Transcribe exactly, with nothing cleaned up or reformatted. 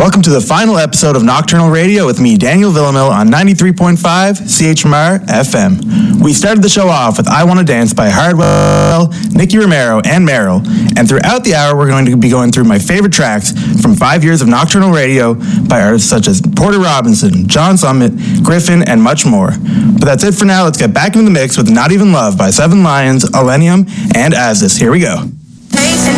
Welcome to the final episode of Nocturnal Radio with me, Daniel Villamil, on ninety-three point five C H M R F M. We started the show off with I Wanna Dance by Hardwell, Nicky Romero, and Meryl, and throughout the hour we're going to be going through my favorite tracks from five years of Nocturnal Radio by artists such as Porter Robinson, John Summit, Griffin, and much more. But that's it for now. Let's get back into the mix with Not Even Love by Seven Lions, Millennium, and As This. Here we go.